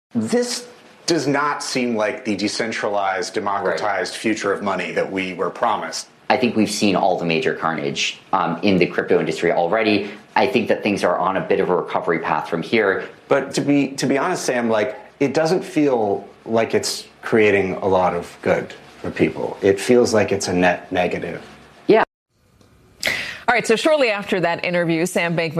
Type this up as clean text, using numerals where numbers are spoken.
This does not seem like the decentralized, democratized future of money that we were promised. I think we've seen all the major carnage in the crypto industry already. I think that things are on a bit of a recovery path from here. But to be honest, Sam, like, it doesn't feel like it's creating a lot of good for people. It feels like it's a net negative. Yeah. All right, so shortly after that interview, Sam Bankman